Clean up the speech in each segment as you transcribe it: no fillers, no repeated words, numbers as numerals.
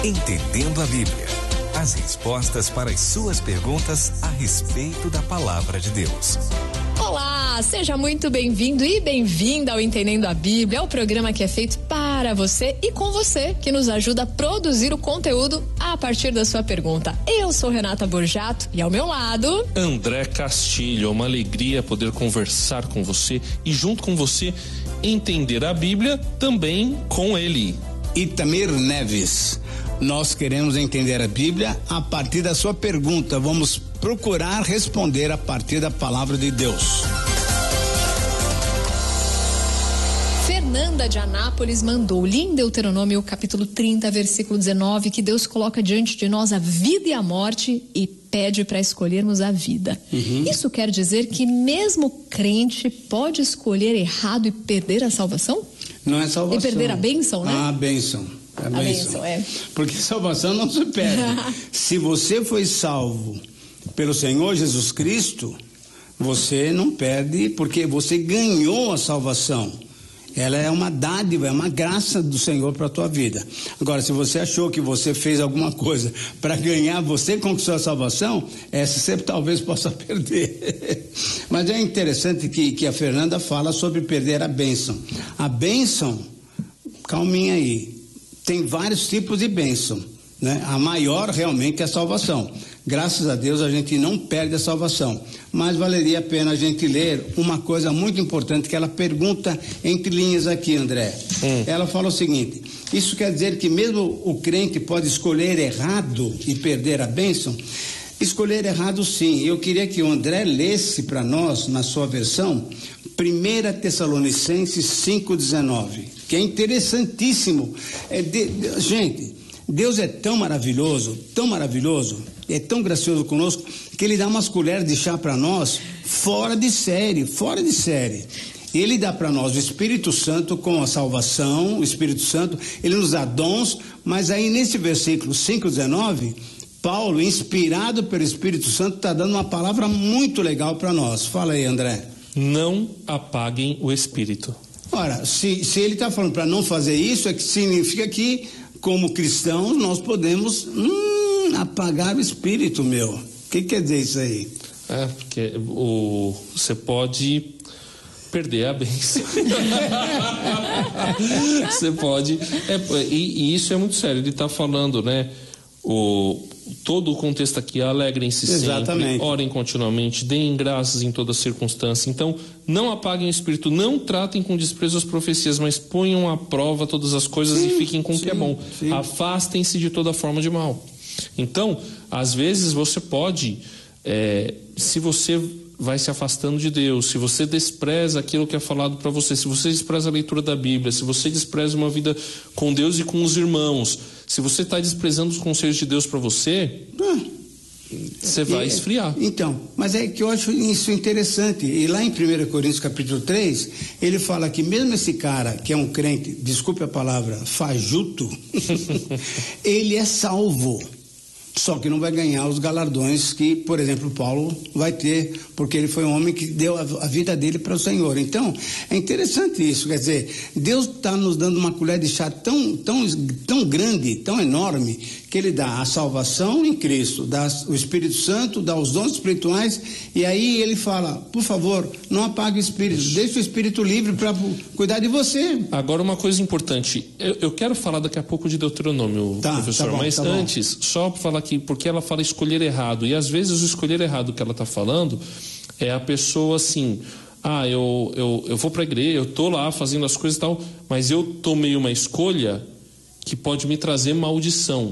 Entendendo a Bíblia. As respostas para as suas perguntas a respeito da Palavra de Deus. Olá, seja muito bem-vindo e bem-vinda ao Entendendo a Bíblia, é o programa que é feito para você e com você, que nos ajuda a produzir o conteúdo a partir da sua pergunta. Eu sou Renata Borjato e ao meu lado... André Castilho, é uma alegria poder conversar com você e junto com você entender a Bíblia também com ele. Itamir Neves, nós queremos entender a Bíblia a partir da sua pergunta. Vamos procurar responder a partir da palavra de Deus. Fernanda de Anápolis mandou, li em Deuteronômio capítulo 30, versículo 19, que Deus coloca diante de nós a vida e a morte e pede para escolhermos a vida. Isso quer dizer que mesmo crente pode escolher errado e perder a salvação? Não é salvação. E perder a bênção, né? A bênção. A bênção, é. Porque salvação não se perde. Se você foi salvo pelo Senhor Jesus Cristo, você não perde, porque você ganhou a salvação. Ela é uma dádiva, é uma graça do Senhor para a tua vida. Agora, se você achou que você fez alguma coisa para ganhar, você conquistou a salvação, essa você talvez possa perder. Mas é interessante que a Fernanda fala sobre perder a bênção. A bênção, calminha aí, tem vários tipos de bênção, né? A maior realmente é a salvação. Graças a Deus a gente não perde a salvação, mas valeria a pena a gente ler uma coisa muito importante que ela pergunta entre linhas aqui, André. Ela fala o seguinte: isso quer dizer que mesmo o crente pode escolher errado e perder a bênção? Escolher errado, sim. Eu queria que o André lesse para nós, na sua versão, 1 Tessalonicenses 5,19, que é interessantíssimo. Gente, Deus é tão maravilhoso, é tão gracioso conosco, que Ele dá umas colheres de chá para nós fora de série. Ele dá para nós o Espírito Santo com a salvação, o Espírito Santo, Ele nos dá dons, mas aí nesse versículo 5,19, Paulo, inspirado pelo Espírito Santo, está dando uma palavra muito legal para nós. Fala aí, André. Não apaguem o Espírito. Ora, se ele está falando para não fazer isso, é que significa que, como cristãos, nós podemos apagar o Espírito, meu. O que quer dizer isso aí? Porque você pode perder a bênção. Você pode. E isso é muito sério. Ele está falando, né? Todo o contexto aqui: alegrem-se sempre, orem continuamente, deem graças em toda circunstância. Então, não apaguem o Espírito, não tratem com desprezo as profecias, mas ponham à prova todas as coisas e fiquem com o que é bom. Afastem-se de toda forma de mal. Então, às vezes você pode, se você vai se afastando de Deus, se você despreza aquilo que é falado para você, se você despreza a leitura da Bíblia, se você despreza uma vida com Deus e com os irmãos, se você está desprezando os conselhos de Deus para você, você vai esfriar. Então, mas é que eu acho isso interessante. E lá em 1 Coríntios capítulo 3, ele fala que mesmo esse cara que é um crente, desculpe a palavra, fajuto, ele é salvo. Só que não vai ganhar os galardões que, por exemplo, Paulo vai ter, porque ele foi um homem que deu a vida dele para o Senhor. Então, é interessante isso, quer dizer, Deus está nos dando uma colher de chá tão grande, tão enorme, que Ele dá a salvação em Cristo, dá o Espírito Santo, dá os dons espirituais, e aí Ele fala: por favor, não apague o Espírito, deixe o Espírito livre para cuidar de você. Agora, uma coisa importante, eu quero falar daqui a pouco de Deuteronômio, professor, mas antes, só para falar aqui, porque ela fala escolher errado, e às vezes o escolher errado que ela está falando é a pessoa assim: eu vou para a igreja, eu tô lá fazendo as coisas e tal, mas eu tomei uma escolha que pode me trazer maldição.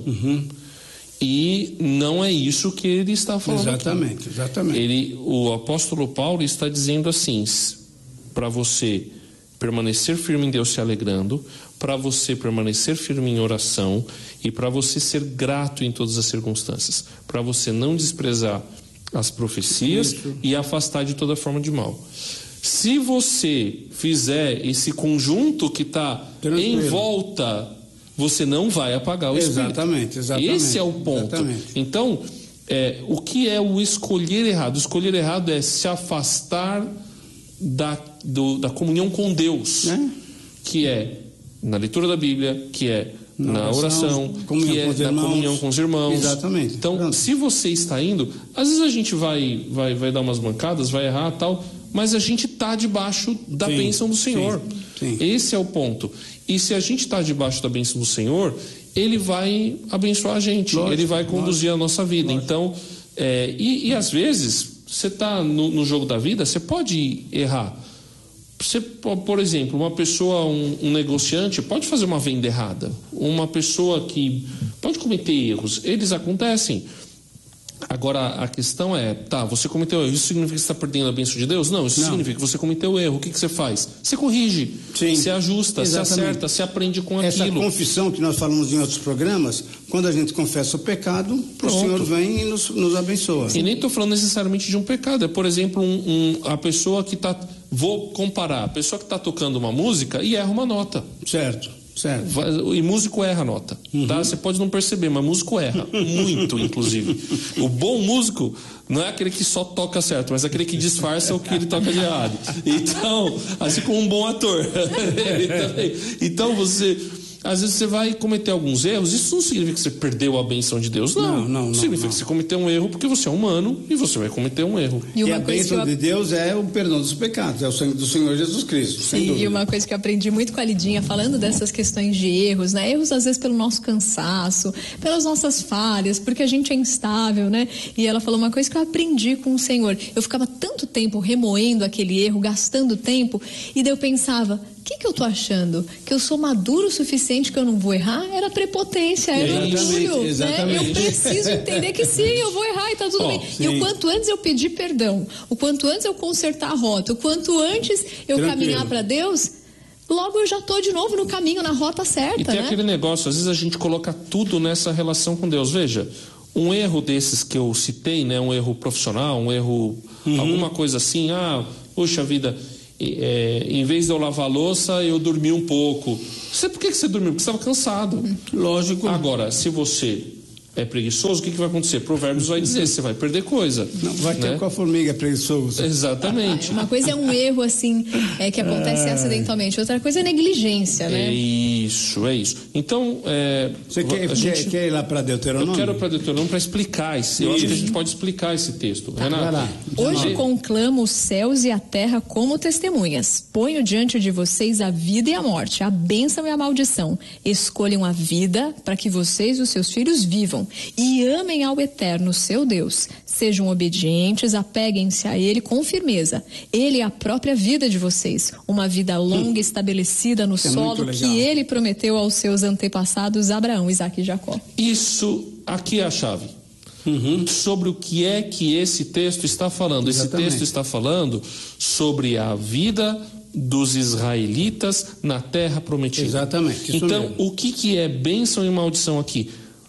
E não é isso que ele está falando. Exatamente. O apóstolo Paulo está dizendo assim: para você permanecer firme em Deus se alegrando, para você permanecer firme em oração e para você ser grato em todas as circunstâncias, para você não desprezar as profecias e afastar de toda forma de mal. Se você fizer esse conjunto que está em volta, você não vai apagar o Espírito. Exatamente. Esse é o ponto. Então, o que é o escolher errado? O escolher errado é se afastar da comunhão com Deus, que é na leitura da Bíblia, que é na oração, que é na comunhão com os irmãos. Exatamente. Então, se você está indo, às vezes a gente vai dar umas mancadas, vai errar e tal, mas a gente está debaixo da bênção do Senhor. Sim. Esse é o ponto. E se a gente está debaixo da bênção do Senhor, Ele vai abençoar a gente, Ele vai conduzir a nossa vida. Então, e às vezes, você está no jogo da vida, você pode errar. Você, por exemplo, uma pessoa, um negociante, pode fazer uma venda errada. Uma pessoa que pode cometer erros, eles acontecem. Agora, a questão é, você cometeu erro, isso significa que você está perdendo a bênção de Deus? Não, isso significa que você cometeu erro. O que você faz? Você corrige, você ajusta, você acerta, você aprende com aquilo. Essa confissão que nós falamos em outros programas, quando a gente confessa o pecado, o Senhor vem e nos abençoa. E nem estou falando necessariamente de um pecado, é, por exemplo, a pessoa que está... Vou comparar, a pessoa que está tocando uma música e erra uma nota. Certo. E músico erra a nota, tá? Você pode não perceber, mas músico erra muito, inclusive. O bom músico não é aquele que só toca certo, mas aquele que disfarça o que ele toca de errado. Então, assim como um bom ator. Então você... Às vezes você vai cometer alguns erros, isso não significa que você perdeu a bênção de Deus, não. Significa que você cometeu um erro porque você é humano e você vai cometer um erro. E a bênção de Deus é o perdão dos pecados, é o sangue do Senhor Jesus Cristo. E uma coisa que eu aprendi muito com a Lidinha, falando dessas questões de erros, né? Erros às vezes pelo nosso cansaço, pelas nossas falhas, porque a gente é instável, né? E ela falou uma coisa que eu aprendi com o Senhor. Eu ficava tanto tempo remoendo aquele erro, gastando tempo, e daí eu pensava... O que eu tô achando? Que eu sou maduro o suficiente que eu não vou errar? Era prepotência, era orgulho. Né? Eu preciso entender que sim, eu vou errar e tá tudo bem. E o quanto antes eu pedir perdão, o quanto antes eu consertar a rota, o quanto antes eu caminhar para Deus, logo eu já tô de novo no caminho, na rota certa. E tem aquele negócio, às vezes a gente coloca tudo nessa relação com Deus. Veja, um erro desses que eu citei, né? Um erro profissional, um erro, alguma coisa assim, poxa vida... em vez de eu lavar a louça, eu dormi um pouco. Por que você dormiu? Porque você estava cansado. Lógico. Agora, se você é preguiçoso, o que vai acontecer? Provérbios vai dizer, você vai perder coisa. Não, vai ter com a formiga preguiçoso. Exatamente. Uma coisa é um erro, assim, que acontece acidentalmente. Outra coisa é negligência, né? É isso. Então, você quer ir lá para Deuteronômio? Eu quero para Deuteronômio para explicar isso. Eu acho que a gente pode explicar esse texto. Renato. Hoje conclamo os céus e a terra como testemunhas. Ponho diante de vocês a vida e a morte, a bênção e a maldição. Escolham a vida para que vocês e os seus filhos vivam. E amem ao Eterno, seu Deus. Sejam obedientes, apeguem-se a Ele com firmeza. Ele é a própria vida de vocês. Uma vida longa estabelecida no solo que Ele prometeu aos seus antepassados Abraão, Isaque e Jacó. Isso aqui é a chave. Sobre o que é que esse texto está falando. Exatamente. Esse texto está falando sobre a vida dos israelitas na terra prometida. Exatamente. Então, o que é bênção e maldição aqui?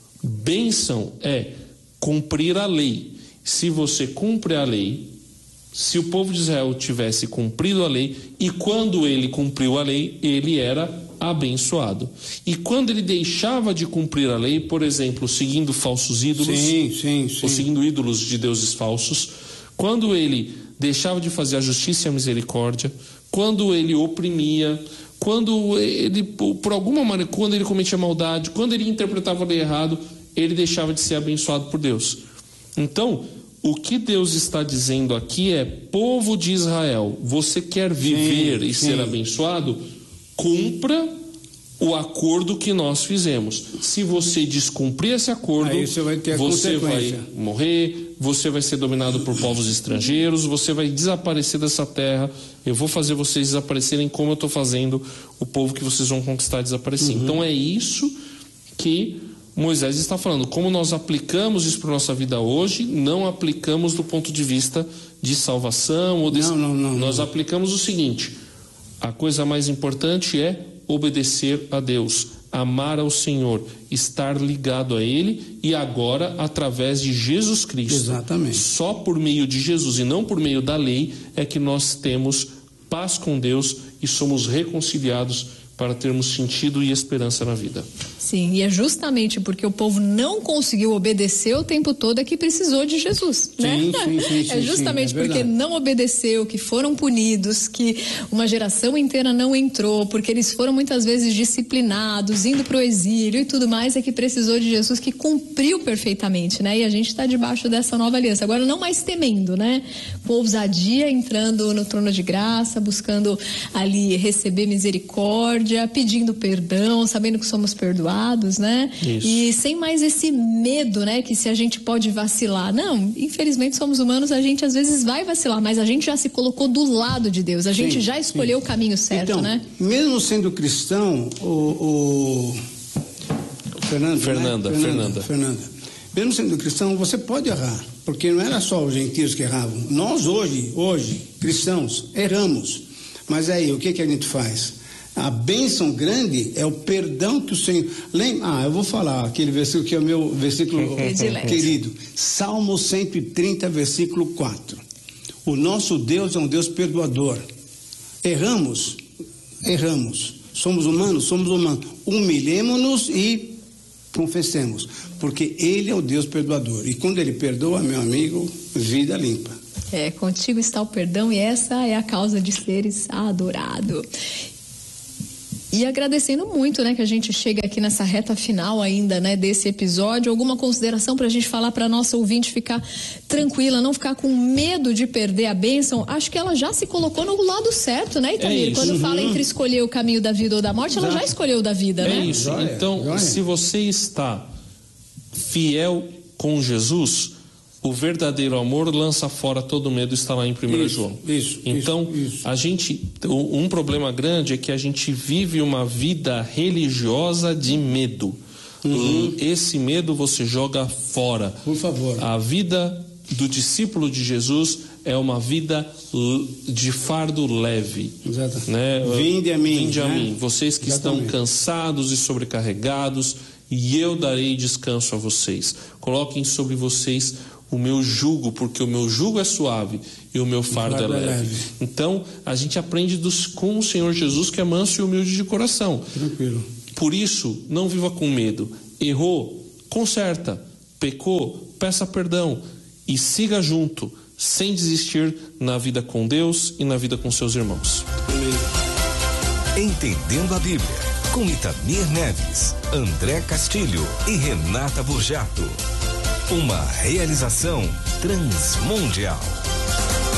Bênção é cumprir a lei. Se você cumpre a lei, se o povo de Israel tivesse cumprido a lei, e quando ele cumpriu a lei, ele era abençoado. E quando ele deixava de cumprir a lei, por exemplo, seguindo falsos ídolos, ou seguindo ídolos de deuses falsos, quando ele deixava de fazer a justiça e a misericórdia, quando ele oprimia, quando ele, por alguma maneira, quando ele cometia maldade, quando ele interpretava a lei errado, ele deixava de ser abençoado por Deus. Então, o que Deus está dizendo aqui é: povo de Israel, você quer viver e ser abençoado? Cumpra o acordo que nós fizemos. Se você descumprir esse acordo, você vai morrer, você vai ser dominado por povos estrangeiros, você vai desaparecer dessa terra. Eu vou fazer vocês desaparecerem como eu estou fazendo o povo que vocês vão conquistar desaparecer. Então é isso que Moisés está falando. Como nós aplicamos isso para a nossa vida hoje, não aplicamos do ponto de vista de salvação. Nós aplicamos o seguinte: a coisa mais importante é obedecer a Deus, amar ao Senhor, estar ligado a Ele, e agora através de Jesus Cristo. Exatamente. Só por meio de Jesus e não por meio da lei é que nós temos paz com Deus e somos reconciliados para termos sentido e esperança na vida. Sim, e é justamente porque o povo não conseguiu obedecer o tempo todo é que precisou de Jesus, né? Sim, é justamente porque não obedeceu, que foram punidos, que uma geração inteira não entrou, porque eles foram muitas vezes disciplinados, indo para o exílio e tudo mais, é que precisou de Jesus, que cumpriu perfeitamente, né? E a gente está debaixo dessa nova aliança. Agora, não mais temendo, né? Com ousadia, entrando no trono de graça, buscando ali receber misericórdia, pedindo perdão, sabendo que somos perdoados, né? Isso. E sem mais esse medo, né? Que se a gente pode vacilar. Não, infelizmente somos humanos, a gente às vezes vai vacilar, mas a gente já se colocou do lado de Deus, a gente já escolheu o caminho certo, então, né? Mesmo sendo cristão, Fernanda. Mesmo sendo cristão, você pode errar, porque não era só os gentios que erravam. Nós hoje, cristãos, erramos. Mas aí, o que a gente faz? A bênção grande é o perdão que o Senhor... eu vou falar aquele versículo que é o meu versículo querido. Salmo 130, versículo 4. O nosso Deus é um Deus perdoador. Erramos. Somos humanos. Humilhemos-nos e confessemos, porque Ele é o Deus perdoador. E quando Ele perdoa, meu amigo, vida limpa. Contigo está o perdão e essa é a causa de seres adorado. E agradecendo muito, né, que a gente chega aqui nessa reta final ainda, né, desse episódio. Alguma consideração para a gente falar para a nossa ouvinte ficar tranquila, não ficar com medo de perder a bênção? Acho que ela já se colocou no lado certo, né, Itamir? Quando fala entre escolher o caminho da vida ou da morte, ela já escolheu da vida, né? É isso. Então, se você está fiel com Jesus, o verdadeiro amor lança fora todo medo, está lá em 1 João. Então, a gente, um problema grande é que a gente vive uma vida religiosa de medo. Esse medo você joga fora. Por favor. A vida do discípulo de Jesus é uma vida de fardo leve. Exato. Né? Vinde a mim. Vinde a mim. Vocês que estão cansados e sobrecarregados, e eu darei descanso a vocês. Coloquem sobre vocês o meu jugo, porque o meu jugo é suave e o meu fardo é leve. Então, a gente aprende com o Senhor Jesus, que é manso e humilde de coração. Tranquilo. Por isso, não viva com medo. Errou, conserta. Pecou, peça perdão. E siga junto, sem desistir na vida com Deus e na vida com seus irmãos. Amém. Entendendo a Bíblia, com Itamir Neves, André Castilho e Renata Burjato. Uma realização Transmundial.